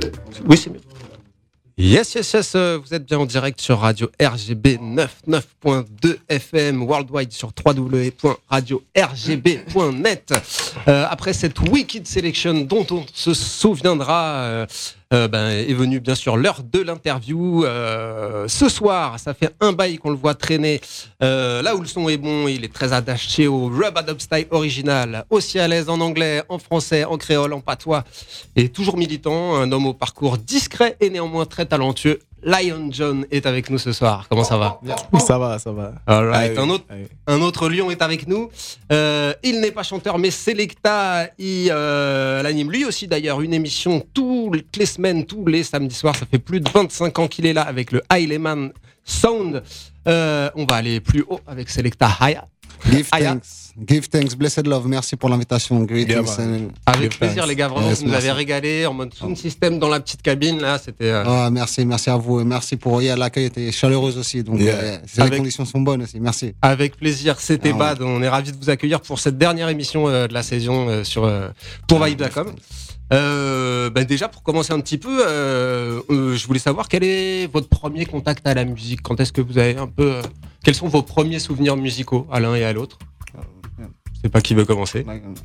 Oui, c'est mieux. Yes, vous êtes bien en direct sur Radio RGB 99.2 FM worldwide sur www.radio-rgb.net. Après cette Wicked Selection dont on se souviendra, est venue bien sûr l'heure de l'interview. Ce soir, ça fait un bail qu'on le voit traîner. Là où le son est bon, il est très attaché au Rub-a-Dub style original, aussi à l'aise en anglais, en français, en créole, en patois, et toujours militant. Un homme au parcours discret et néanmoins très talentueux. Lion John est avec nous ce soir. Comment ça va ? Ça va. All right. Un autre lion est avec nous. Il n'est pas chanteur, mais Selecta. Il anime lui aussi d'ailleurs une émission toutes les semaines, tous les samedis soirs. Ça fait plus de 25 ans qu'il est là avec le Highlayman Sound. On va aller plus haut avec Selecta. Haya. Give thanks, blessed love. Merci pour l'invitation. Avec plaisir, les gars. Vraiment, vous nous avez régalé en mode sound system dans la petite cabine. Là, c'était. Merci à vous et merci pour l'accueil était chaleureux aussi. Donc, les conditions sont bonnes aussi. Merci. Avec plaisir. C'était Bad. On est ravis de vous accueillir pour cette dernière émission de la saison pour Vibe.com. Déjà pour commencer un petit peu, je voulais savoir quel est votre premier contact à la musique. Quand est-ce que vous avez quels sont vos premiers souvenirs musicaux à l'un et à l'autre? Je sais pas qui veut commencer.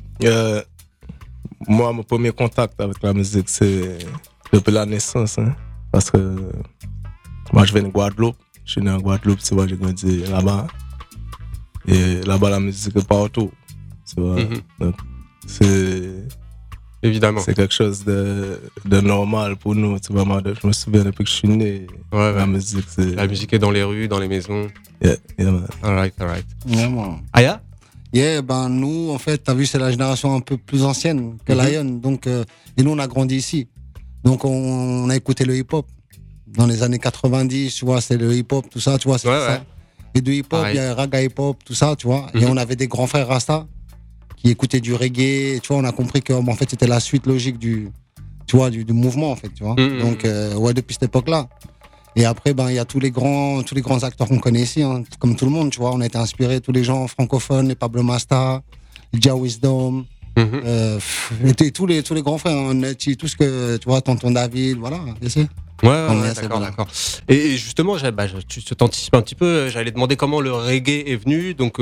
Moi, mon premier contact avec la musique, c'est depuis la naissance, hein, parce que moi je viens de Guadeloupe. Je suis né en Guadeloupe, tu vois, j'ai grandi là-bas. Et là-bas la musique est partout, tu vois. Donc, évidemment. C'est quelque chose de normal pour nous, tu vois. Moi, je me souviens depuis que je suis né, la musique, la musique est dans les rues, dans les maisons. Yeah, man. All right. Vraiment. Aya? Nous, en fait, t'as vu, c'est la génération un peu plus ancienne que Lion. Donc, et nous, on a grandi ici. Donc, on a écouté le hip-hop. Dans les années 90, tu vois, c'est le hip-hop, tout ça, tu vois, c'est ça. Et de hip-hop, il y a raga hip-hop, tout ça, tu vois. Et on avait des grands frères Rasta qui écoutaient du reggae. Tu vois, on a compris que, en fait, c'était la suite logique du mouvement, en fait, tu vois. Donc, depuis cette époque-là. Et après, il y a tous les grands acteurs qu'on connaît ici, hein, comme tout le monde, tu vois. On a été inspirés, tous les gens francophones, les Pablo Masta, Jah Wisdom, et tous les grands frères, hein, tout ce que, tu vois, Tonton David, voilà, tu sais. D'accord. Et justement, tu t'anticipes un petit peu, j'allais demander comment le reggae est venu, donc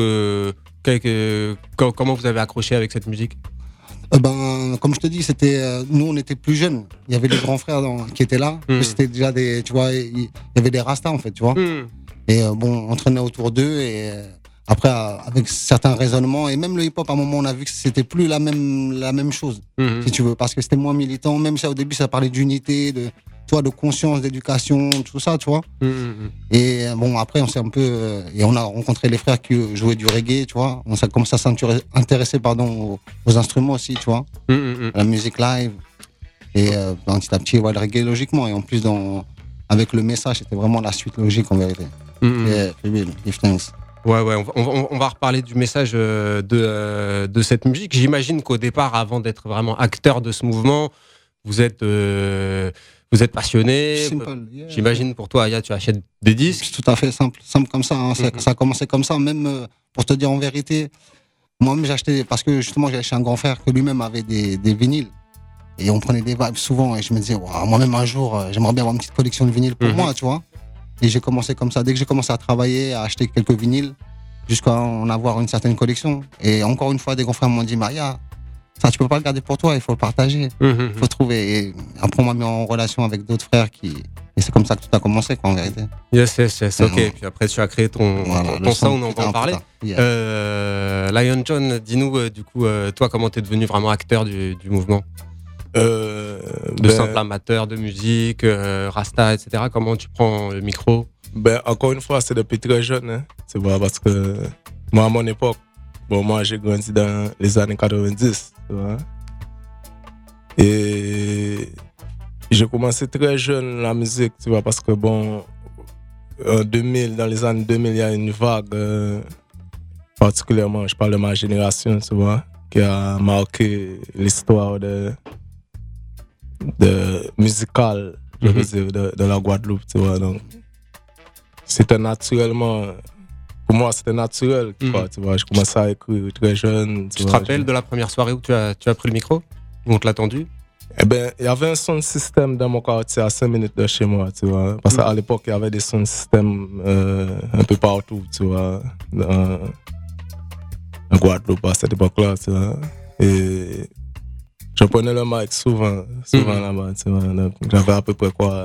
comment vous avez accroché avec cette musique? Comme je te dis, nous on était plus jeunes. Il y avait les grands frères qui étaient là. C'était déjà tu vois, il y avait des rastas en fait, tu vois. Et on traînait autour d'eux et après avec certains raisonnements et même le hip-hop à un moment on a vu que c'était plus la même chose, si tu veux, parce que c'était moins militant. Même si au début ça parlait d'unité, de conscience, d'éducation, tout ça, tu vois. Et après on s'est un peu et on a rencontré les frères qui jouaient du reggae, tu vois. On s'est commencé à s'intéresser aux instruments aussi, tu vois, la musique live et petit à petit le reggae logiquement et en plus avec le message c'était vraiment la suite logique en vérité. Give thanks. Ouais, on va reparler du message de cette musique. J'imagine qu'au départ, avant d'être vraiment acteur de ce mouvement, vous êtes passionné. J'imagine pour toi, Aya, tu achètes des disques. C'est tout à fait simple comme ça. Hein. Ça a commencé comme ça. Même pour te dire en vérité, moi-même j'ai acheté parce que justement j'ai chez un grand frère que lui-même avait des vinyles et on prenait des vibes souvent et je me disais moi-même un jour j'aimerais bien avoir une petite collection de vinyles pour moi, tu vois. Et j'ai commencé comme ça. Dès que j'ai commencé à travailler, à acheter quelques vinyles, jusqu'à en avoir une certaine collection. Et encore une fois, des grands frères m'ont dit Maria, ça tu peux pas le garder pour toi, il faut le partager, il faut trouver. Et après on m'a mis en relation avec d'autres frères et c'est comme ça que tout a commencé en vérité. Yes, ok. Puis après tu as créé ton sound, on va en parler. Lion John, dis-nous du coup, toi comment t'es devenu vraiment acteur du mouvement? Simple amateur de musique, Rasta, etc. Comment tu prends le micro? Encore une fois, c'est depuis très jeune, hein, tu vois, parce que moi, à mon époque, moi, j'ai grandi dans les années 90, tu vois. Et j'ai commencé très jeune la musique, tu vois, parce que en 2000, dans les années 2000, il y a une vague, particulièrement, je parle de ma génération, tu vois, qui a marqué l'histoire de musicale, je veux dire, de la Guadeloupe, tu vois. Donc, c'était naturellement, pour moi, c'était naturel, quoi, tu vois. Je commençais à écrire très jeune. Tu te rappelles de la première soirée où tu as pris le micro? Où on te l'a tendu? Eh ben, il y avait un sound system dans mon quartier à 5 minutes de chez moi, tu vois. Parce qu'à l'époque, il y avait des sound systems un peu partout, tu vois. En Guadeloupe, à cette époque-là, tu vois. Et je prenais le mic souvent là-bas, tu vois. Donc, j'avais à peu près quoi,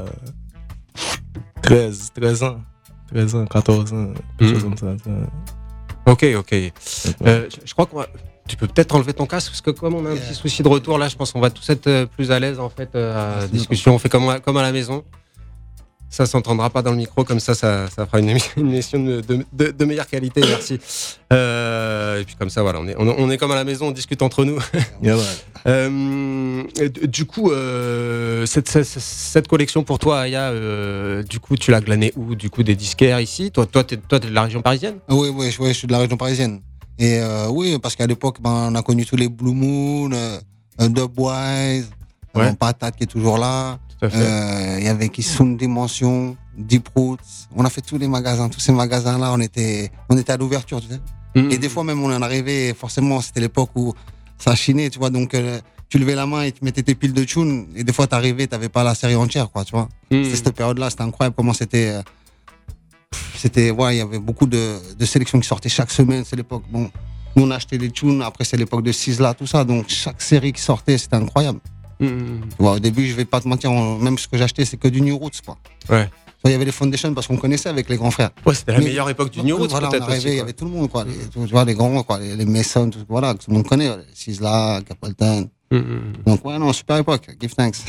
13 ans, 14 ans, quelque chose comme ça, tu vois. Ok. Je crois tu peux peut-être enlever ton casque parce que comme on a un petit souci de retour là, je pense qu'on va tous être plus à l'aise en fait à la discussion. On fait comme à la maison. Ça s'entendra pas dans le micro, comme ça fera une émission de meilleure qualité. Merci. Et puis comme ça, voilà, on est comme à la maison, on discute entre nous. Yeah, ouais. Du coup, cette collection pour toi, Aya, du coup, tu l'as glanée où? Du coup, des disquaires ici. Toi, t'es de la région parisienne? Oui, je suis de la région parisienne. Et oui, parce qu'à l'époque, on a connu tous les Blue Moon, Dubwise, Patate qui est toujours là. Il y avait Kissoun Dimension, Deep Roots. On a fait tous les magasins, tous ces magasins-là, on était à l'ouverture, tu sais. Et des fois même, on en arrivait, forcément, c'était l'époque où ça chinait, tu vois. Donc, tu levais la main et tu mettais tes piles de tunes. Et des fois, t'arrivais, t'avais pas la série entière, quoi, tu vois. C'était cette période-là, c'était incroyable comment c'était, ouais, il y avait beaucoup de sélections qui sortaient chaque semaine, c'est l'époque. Bon, nous, on achetait des tunes, après, c'est l'époque de Sizzla, tout ça. Donc, chaque série qui sortait, c'était incroyable. Tu vois, au début, je vais pas te mentir, même ce que j'achetais, c'est que du New Roots, quoi. Ouais. Il y avait les Foundations parce qu'on connaissait avec les grands frères. Ouais, c'était la meilleure époque du New Roots, voilà, peut-être on arrivait, aussi. Il y avait tout le monde, quoi. Tu vois, les grands, quoi. Les Mason, tout, voilà, que tout le monde connaît. Sizzla, Capleton. Donc, ouais, non, super époque. Give thanks.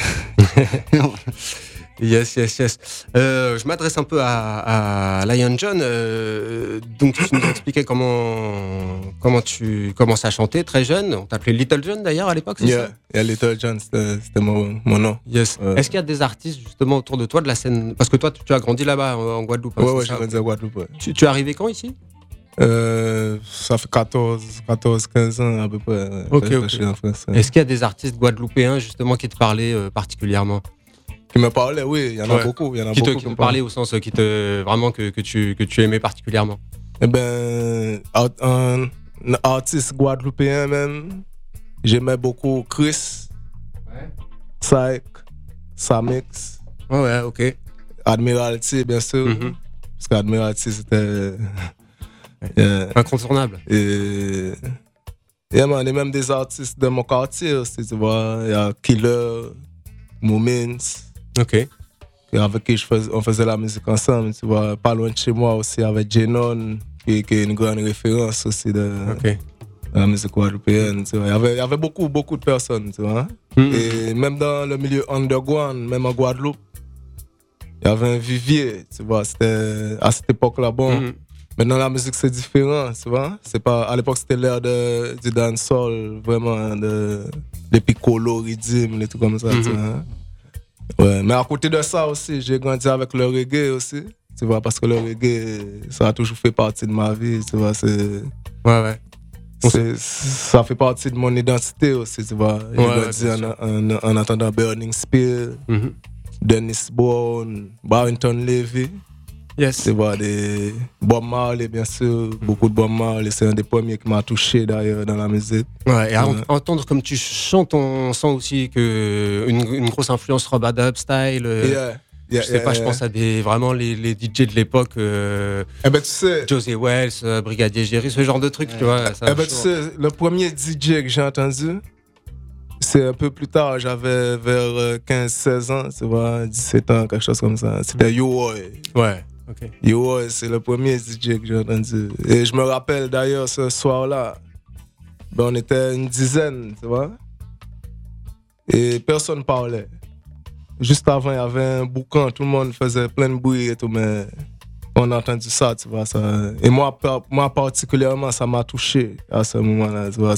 Yes. Je m'adresse un peu à Lion John. Donc, tu nous expliquais comment tu commences à chanter très jeune. On t'appelait Little John d'ailleurs à l'époque, c'est ça? Yeah, Little John, c'était mon nom. Yes. Est-ce qu'il y a des artistes justement autour de toi de la scène? Parce que toi, tu as grandi là-bas en Guadeloupe. Ouais, j'ai grandi en Guadeloupe. Ouais. Tu es arrivé quand ici? Ça fait 15 ans à peu près. Ok. Je suis en France. Est-ce qu'il y a des artistes guadeloupéens justement qui te parlaient particulièrement? Qui me parlaient, oui, il y en a beaucoup. Qui te parlaient au sens vraiment que tu aimais particulièrement? Eh ben, un artiste guadeloupéen même, j'aimais beaucoup Chris, Psych, Samix. Ouais, ok. Admiralty, bien sûr. Parce qu'Admiralty, c'était incontournable. Et même des artistes de mon quartier aussi, tu vois. Il y a Killer, Moomins. Ok. Avec qui on faisait la musique ensemble, tu vois. Pas loin de chez moi aussi, avec Jenon, qui est une grande référence aussi de la musique guadeloupéenne, tu vois. Il y avait beaucoup de personnes, tu vois. Et même dans le milieu underground, même en Guadeloupe, il y avait un vivier, tu vois. C'était à cette époque-là, bon. Maintenant, la musique, c'est différent, tu vois. C'est pas, à l'époque, c'était l'ère du dancehall, vraiment, des piccolo, rythme, les trucs comme ça, tu vois. Ouais, mais à côté de ça aussi, j'ai grandi avec le reggae aussi, tu vois, parce que le reggae, ça a toujours fait partie de ma vie, tu vois. Ça fait partie de mon identité aussi, tu vois. J'ai grandi en entendant Burning Spear, Dennis Brown, Barrington Levy. Yes. Tu vois, des Bob Marley, bien sûr. Beaucoup de Bob Marley. C'est un des premiers qui m'a touché d'ailleurs dans la musique. Ouais, et à entendre comme tu chantes, on sent aussi une grosse influence Robadub style. Je sais pas, je pense à vraiment les DJ de l'époque. Tu sais, José Wells, Brigadier Jerry, ce genre de trucs, tu vois. Ça, tu sais, le premier DJ que j'ai entendu, c'est un peu plus tard, j'avais vers 15-16 ans, tu vois, 17 ans, quelque chose comme ça. C'était Yo-Boy. Ouais. Okay. Yo, c'est le premier DJ que j'ai entendu. Et je me rappelle d'ailleurs ce soir-là, on était une dizaine, tu vois. Et personne parlait. Juste avant, il y avait un boucan, tout le monde faisait plein de bruit et tout, mais on a entendu ça, tu vois. Ça. Et moi particulièrement, ça m'a touché à ce moment-là, tu vois.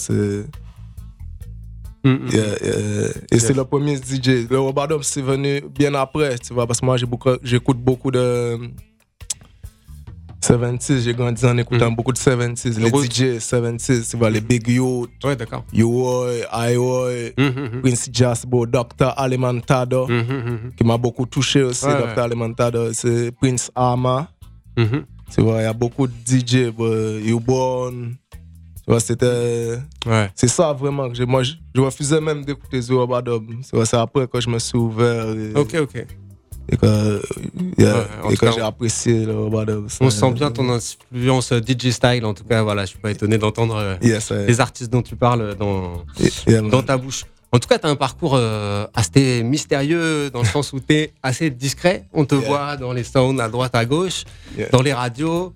Et c'est le premier DJ. Le Robadub, c'est venu bien après, tu vois, parce que moi, j'écoute beaucoup de 70s, j'ai grandi en écoutant beaucoup de 70s, les DJ 70s, tu vois, les Big Youth, Yo-Boy, I-Boy, Prince Jasbo, Dr. Alimantado, qui m'a beaucoup touché aussi, Dr. Alimantado, c'est Prince Ama, tu vois, il y a beaucoup de DJ, YouBorn, Ouais, c'était. Ouais. C'est ça vraiment que moi, je refusais même d'écouter The Rubber Dub. C'est après que je me suis ouvert. Ok. Et que j'ai apprécié le Rubber Dub. On sent bien ton influence DJ style, en tout cas. Voilà, je suis pas étonné d'entendre les artistes dont tu parles dans ta bouche. En tout cas, tu as un parcours assez mystérieux dans le sens où tu es assez discret. On te voit dans les sounds à droite, à gauche, dans les radios.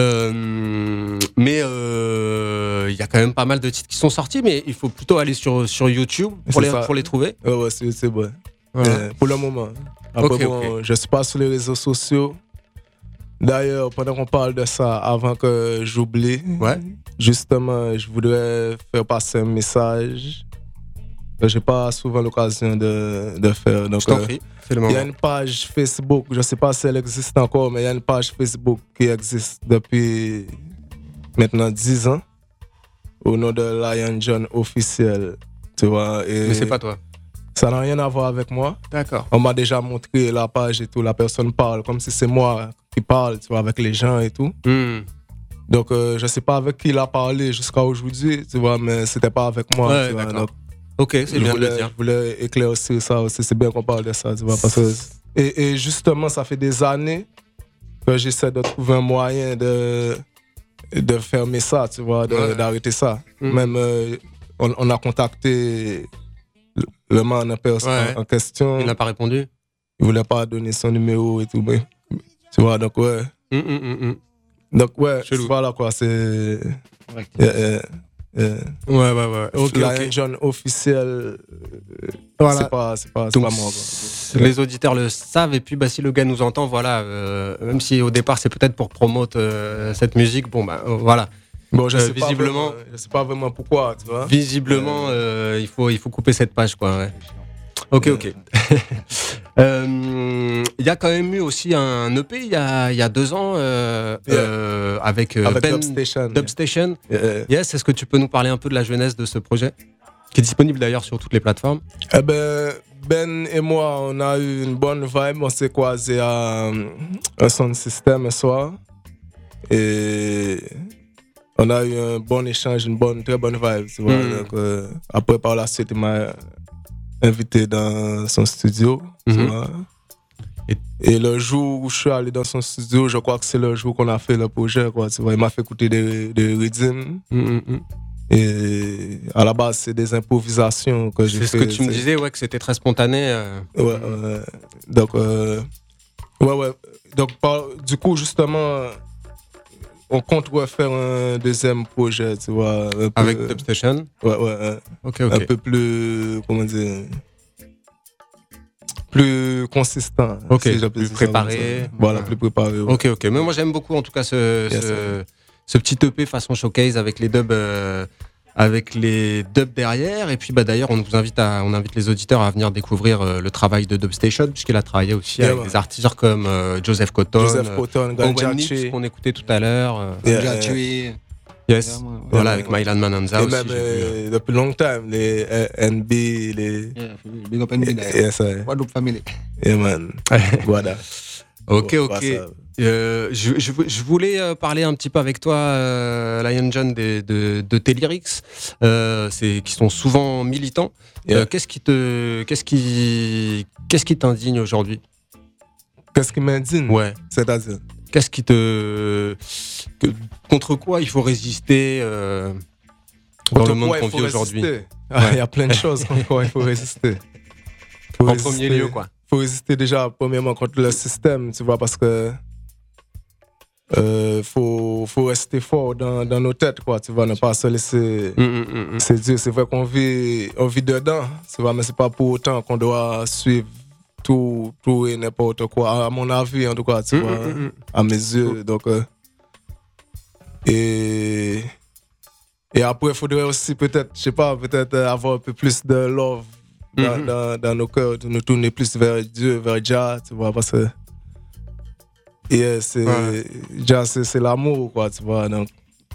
Mais il y a quand même pas mal de titres qui sont sortis, mais il faut plutôt aller sur YouTube pour les trouver. Ouais, c'est bon. Voilà. Pour le moment. Après, je suis pas sur les réseaux sociaux. D'ailleurs, pendant qu'on parle de ça, avant que j'oublie, justement, je voudrais faire passer un message que j'ai pas souvent l'occasion de faire. Donc, je t'en prie, c'est le moment. Il y a une page Facebook, je sais pas si elle existe encore, mais il y a une page Facebook qui existe depuis maintenant 10 ans, au nom de Lion John officiel, tu vois. Mais c'est pas toi. Ça n'a rien à voir avec moi. D'accord. On m'a déjà montré la page et tout, la personne parle comme si c'est moi qui parle, tu vois, avec les gens et tout. Donc, je sais pas avec qui il a parlé jusqu'à aujourd'hui, tu vois, mais c'était pas avec moi. Ouais, tu vois, d'accord. donc, ok, c'est bien de le dire. Je voulais éclaircir ça aussi, c'est bien qu'on parle de ça, tu vois, parce que... Et justement, ça fait des années que j'essaie de trouver un moyen de fermer ça, tu vois, d'arrêter ça. Même, on a contacté le man en question. Il n'a pas répondu. Il voulait pas donner son numéro et tout, mais tu vois, donc ouais. Donc ouais, voilà quoi, c'est... Ouais. Okay. John officiel, voilà. c'est pas moi. Quoi. Les auditeurs le savent, et puis si le gars nous entend, voilà, même si au départ c'est peut-être pour promouvoir cette musique, voilà. Bon, je sais pas vraiment pourquoi, tu vois. Visiblement, il faut couper cette page, quoi. Ouais. Ok. Il y a quand même eu aussi un EP il y a 2 ans avec Ben Dubstation. Yes, est-ce que tu peux nous parler un peu de la jeunesse de ce projet, qui est disponible d'ailleurs sur toutes les plateformes? Ben et moi, on a eu une bonne vibe. On s'est croisés à un sound system un soir. Et on a eu un bon échange, très bonne vibe. Tu vois? Donc, après, par la suite, il m'a invité dans son studio. Tu vois? Et le jour où je suis allé dans son studio, je crois que c'est le jour qu'on a fait le projet. Quoi, tu vois? Il m'a fait écouter des rythmes. Et à la base, c'est des improvisations que j'ai fait. C'est ce que tu me disais, que c'était très spontané. Donc, Donc, du coup, justement, on compte refaire un deuxième projet, tu vois. Avec Dubstation? Ouais. Ok. Un peu plus, comment dire, plus consistant. Ok, si plus préparé. Voilà, plus préparé. Ouais. Ok. Mais moi, j'aime beaucoup, en tout cas, ce petit EP façon showcase avec les dubs. Avec les dubs derrière, et puis d'ailleurs on invite les auditeurs à venir découvrir le travail de Dubstation, puisqu'il a travaillé aussi avec des artistes comme Joseph Cotton, Owen Nips qu'on écoutait tout à l'heure, yes, voilà, avec Mylan Mananza aussi. Même depuis longtemps, les NB, les Big Up NB, Guadeloupe Family. Yeah man, voilà. Ok. Je voulais parler un petit peu avec toi, Lion John, de tes lyrics, qui sont souvent militants. Qu'est-ce qui t'indigne aujourd'hui? Qu'est-ce qui m'indigne? Ouais. C'est-à-dire? Qu'est-ce qui contre quoi il faut résister dans le monde qu'on vit aujourd'hui? Il y a plein de choses contre quoi il faut résister. En premier lieu, quoi. Il faut résister déjà, premièrement, contre le système, tu vois, parce que faut rester fort dans nos têtes, quoi, tu vois, ne pas se laisser séduire. C'est vrai qu'on vit dedans, tu vois, mais c'est pas pour autant qu'on doit suivre tout et n'importe quoi, à mon avis, en tout cas, tu vois, à mes yeux. Donc, et après, il faudrait aussi peut-être avoir un peu plus de love dans nos cœurs, de nous tourner plus vers Dieu, vers Jah, tu vois, parce que Jah, c'est l'amour, quoi, tu vois. Donc,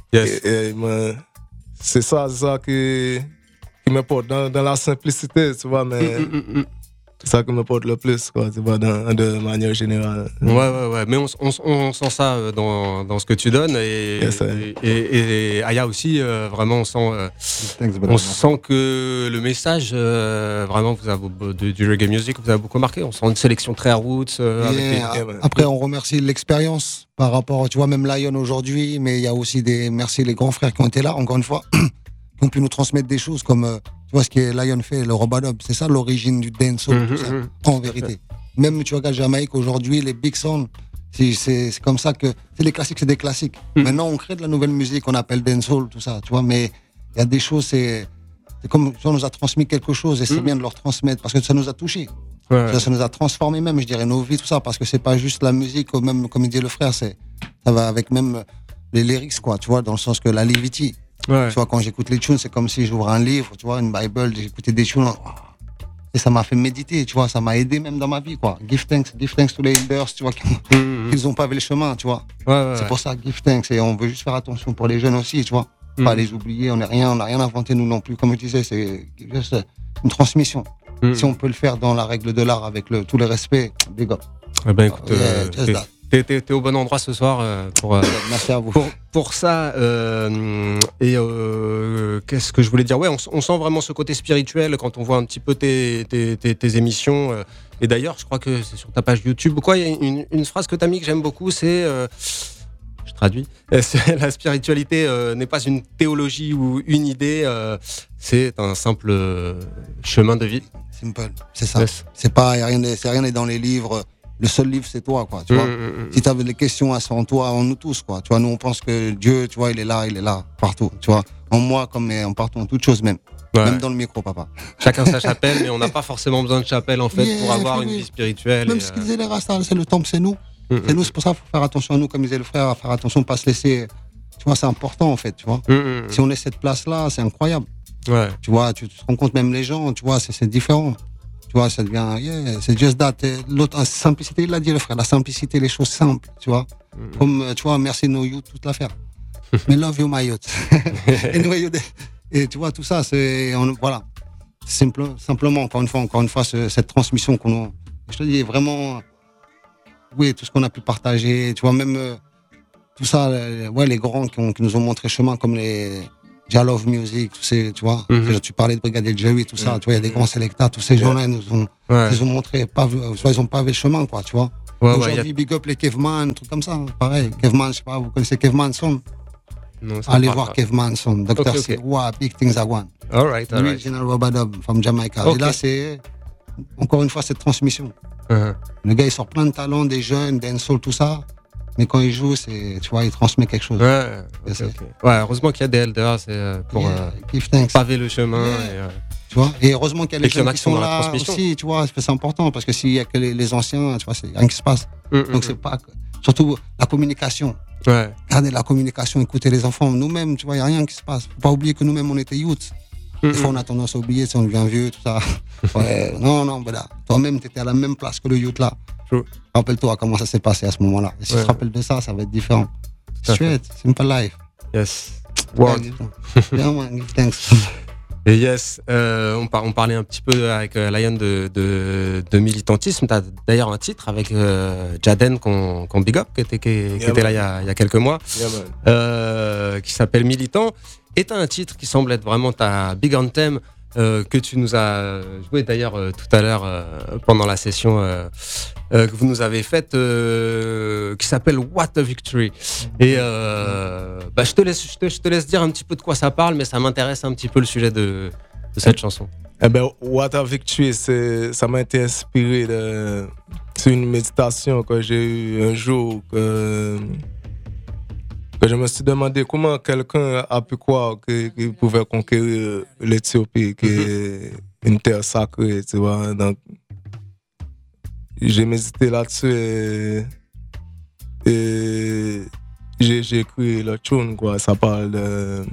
c'est ça qui m'importe, dans la simplicité, tu vois, mais ça qui me porte le plus, quoi, tu vois, de manière générale. Ouais. Mais on sent ça dans ce que tu donnes. Et Aya aussi, vraiment, on sent que le message, vraiment, du reggae music vous a beaucoup marqué. On sent une sélection très roots. Après, on remercie l'expérience par rapport, tu vois, même Lion aujourd'hui, mais il y a aussi merci les grands frères qui ont été là, encore une fois, qui ont pu nous transmettre des choses comme... Tu vois ce que Lion fait, le Robadub, c'est ça l'origine du dancehall, tout ça, en vérité. Même, tu vois, qu'à Jamaïque, aujourd'hui, les big sounds, c'est comme ça que... C'est les classiques, c'est des classiques. Maintenant, on crée de la nouvelle musique, on appelle dancehall, tout ça, tu vois, mais il y a des choses, c'est comme si on nous a transmis quelque chose, et c'est bien de leur transmettre, parce que ça nous a touchés. Ça nous a transformé même, je dirais, nos vies, tout ça, parce que c'est pas juste la musique, même, comme il dit le frère, ça va avec même les lyrics, quoi, tu vois, dans le sens que la levity. Ouais. Tu vois, quand j'écoute les tunes, c'est comme si j'ouvrais un livre, tu vois, une Bible, j'écoutais des tunes, et ça m'a fait méditer, tu vois, ça m'a aidé même dans ma vie, quoi. Give thanks to the elders, tu vois, qu'ils ont pavé le chemin, tu vois. C'est pour ça, give thanks, et on veut juste faire attention pour les jeunes aussi, tu vois. Pas les oublier, on n'a rien inventé nous non plus, comme je disais, c'est juste une transmission. Si on peut le faire dans la règle de l'art, avec tout le respect, big up. Eh ben, écoute, T'es au bon endroit ce soir merci à vous. Pour ça. Qu'est-ce que je voulais dire ? Ouais, on sent vraiment ce côté spirituel quand on voit un petit peu tes émissions. Et d'ailleurs, je crois que c'est sur ta page YouTube. Il y a une phrase que t'as mis que j'aime beaucoup, c'est... je traduis. La spiritualité n'est pas une théologie ou une idée, c'est un simple chemin de vie. Simple, c'est ça. Yes. C'est rien n'est dans les livres. Le seul livre, c'est toi, quoi, tu vois. Si tu avais des questions à en toi, en nous tous, quoi. Tu vois, nous, on pense que Dieu, tu vois, il est là, partout, tu vois. En moi, comme en partout, en toutes choses même. Ouais. Même dans le micro, papa. Chacun sa chapelle, mais on n'a pas forcément besoin de chapelle, en fait, pour avoir une vie spirituelle. Même ce qu'ils disaient les Rastas, c'est le temple, c'est nous. C'est nous, c'est pour ça qu'il faut faire attention à nous, comme disait le frère, à faire attention, pas se laisser. Tu vois, c'est important, en fait, tu vois. Si on laisse cette place-là, c'est incroyable. Ouais. Tu vois, tu te rends compte, même les gens, tu vois, c'est différent. Tu vois, ça devient, c'est just that. L'autre, simplicité, il l'a dit le frère, la simplicité, les choses simples, tu vois. Comme, tu vois, merci no youth, toute l'affaire. Mais love you, my youth. Et tu vois, tout ça, voilà. Simplement, encore une fois, cette transmission je te dis, vraiment, oui, tout ce qu'on a pu partager, tu vois, même tout ça, les grands qui nous ont montré chemin, comme les Jalove Music, tu vois. Tu parlais de Brigadier Jerry, tout ça, tu vois, il y a des grands sélecteurs, tous ces gens-là, ils nous ont montré, ils ont pavé le chemin, quoi, tu vois. Aujourd'hui, big up les Kevman, trucs comme ça, pareil. Kevman, je sais pas, vous connaissez Kevman Son? Non, allez voir Kevman Son, Dr. C. Big Things Are One. All right. Original Robadub from Jamaica. Et là, c'est, encore une fois, cette transmission. Le gars, il sort plein de talents, des jeunes, dancehall, tout ça. Mais quand il joue, tu vois, il transmet quelque chose. Okay. Ouais, heureusement qu'il y a des elders, pour paver le chemin. Tu vois, et heureusement qu'il y a les jeunes qui sont là aussi, tu vois, c'est important, parce que s'il y a que les anciens, tu vois, c'est rien qui se passe. Donc c'est pas, surtout la communication. Gardez la communication, écoutez les enfants. Nous-mêmes, tu vois, il n'y a rien qui se passe. Faut pas oublier que nous-mêmes, on était youth. Des fois, on a tendance à oublier si on devient vieux, tout ça. Non, voilà. Toi-même, tu étais à la même place que le youth là. Rappelle-toi comment ça s'est passé à ce moment-là. Et si tu te rappelles de ça, ça va être différent. Straight, simple life. Yes. Word. Yeah, man, give thanks. Et yes, on parlait un petit peu avec Lion de militantisme. Tu as d'ailleurs un titre avec Jaden qu'on big up, qui était là il y a quelques mois, qui s'appelle Militant. Et tu as un titre qui semble être vraiment ta big anthem, que tu nous as joué d'ailleurs tout à l'heure pendant la session que vous nous avez faite, qui s'appelle What a Victory. Et je te laisse dire un petit peu de quoi ça parle, mais ça m'intéresse un petit peu le sujet de cette chanson. What a Victory, ça m'a été inspiré c'est une méditation que j'ai eue un jour, que je me suis demandé comment quelqu'un a pu croire qu'il pouvait conquérir l'Éthiopie, qui est une terre sacrée, tu vois. Donc, j'ai médité là-dessus et j'ai écrit le tune, quoi. Ça parle de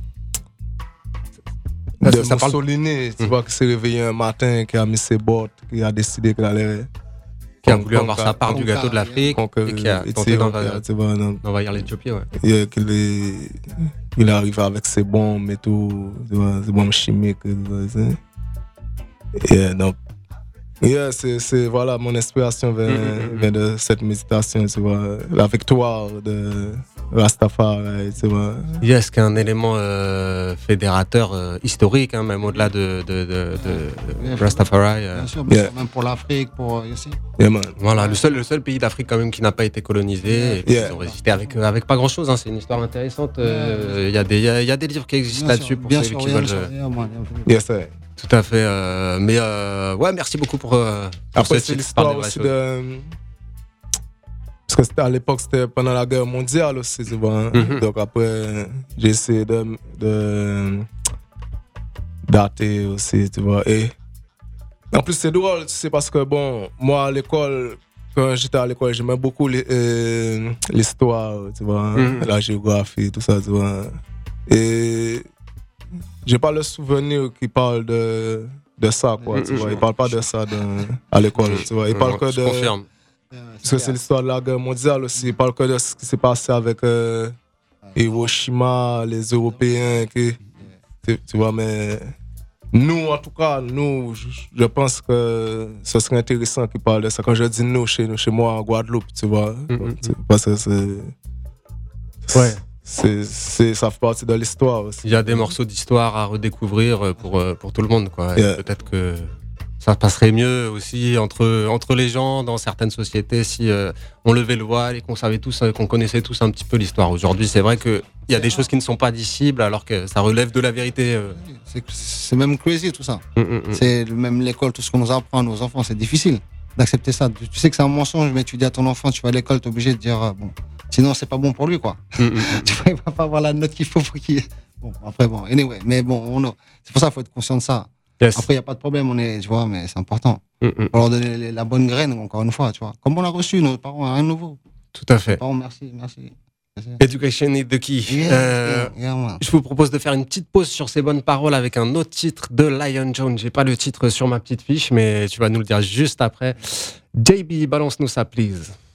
Mussolini, tu vois, qui s'est réveillé un matin, qui a mis ses bottes, qui a décidé qu'il allait... Qui a voulu avoir sa part du gâteau de l'Afrique et qui a tenté d'envahir l'Éthiopie. Ouais. Il arrive avec ses bombes et tout, ses bombes chimiques. Et donc, Yeah, c'est voilà, mon inspiration vient de cette méditation, tu vois, la victoire de Rastafari, tu vois. Yes, qui est un élément fédérateur historique, hein, même au-delà de Rastafari. Bien sûr, même pour l'Afrique, pour ici. Yeah, man. Voilà, le seul pays d'Afrique quand même qui n'a pas été colonisé. Et puis ils ont résisté avec pas grand-chose. Hein, c'est une histoire intéressante. Il y a des livres qui existent là-dessus pour ceux qui veulent. Yes, sir. Tout à fait. Ouais, merci beaucoup pour après, c'est l'histoire aussi de... Parce que à l'époque, c'était pendant la guerre mondiale aussi, tu vois. Donc après, j'ai essayé de dater aussi, tu vois. Et en plus, c'est drôle, c'est parce que, bon, moi, à l'école, quand j'étais à l'école, j'aimais beaucoup l'histoire, tu vois, la géographie, tout ça, tu vois. Et j'ai pas le souvenir qui parle de ça, quoi, tu vois. Il parle pas de ça à l'école, tu vois. Il parle que de... Je confirme. Parce que c'est l'histoire de la guerre mondiale aussi. Il parle que de ce qui s'est passé avec Hiroshima, les Européens, tu vois, mais nous, en tout cas, je pense que ce serait intéressant qu'ils parlent de ça. Quand je dis nous, chez moi, en Guadeloupe, tu vois, parce que ça fait partie de l'histoire aussi. Il y a des morceaux d'histoire à redécouvrir pour tout le monde, quoi. Yeah. Peut-être que ça passerait mieux aussi entre les gens dans certaines sociétés si on levait le voile et qu'on connaissait tous un petit peu l'histoire. Aujourd'hui, c'est vrai qu'il y a des choses qui ne sont pas dissibles alors que ça relève de la vérité. C'est même crazy tout ça. C'est même l'école, tout ce qu'on nous apprend à nos enfants, c'est difficile d'accepter ça. Tu sais que c'est un mensonge, mais tu dis à ton enfant, tu vas à l'école, t'es obligé de dire bon. Sinon, c'est pas bon pour lui, quoi. Tu vois, il va pas avoir la note qu'il faut pour qu'il... Bon, après, bon, anyway. Mais bon, c'est pour ça qu'il faut être conscient de ça. Yes. Après, il n'y a pas de problème, tu vois, mais c'est important. Pour leur donner la bonne graine, encore une fois, tu vois. Comme on l'a reçu, nos parents, rien de nouveau. Tout à fait. Parents, merci. Education is the key. Je vous propose de faire une petite pause sur ces bonnes paroles avec un autre titre de Lion Jones. J'ai pas le titre sur ma petite fiche, mais tu vas nous le dire juste après. JB, balance-nous ça, please.